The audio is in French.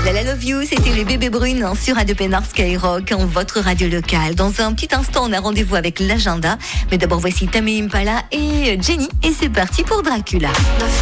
Isabelle, I love you. C'était les bébés brunes sur Radio Pénard Skyrock, votre radio locale. Dans un petit instant, on a rendez-vous avec l'agenda. Mais d'abord, voici Tame Impala et Jenny. Et c'est parti pour Dracula.